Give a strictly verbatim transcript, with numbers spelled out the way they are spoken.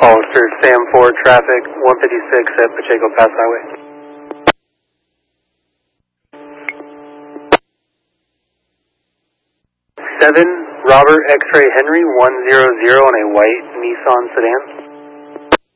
call for Sam Ford traffic, one fifty-six at Pacheco Pass Highway. seven Robert X-Ray Henry one hundred on a white Nissan sedan.